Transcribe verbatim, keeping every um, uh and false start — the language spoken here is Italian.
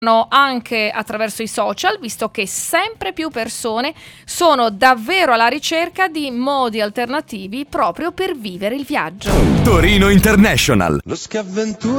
anche attraverso i social, visto che sempre più persone sono davvero alla ricerca di modi alternativi proprio per vivere il viaggio. Torino International. Lo schiavventura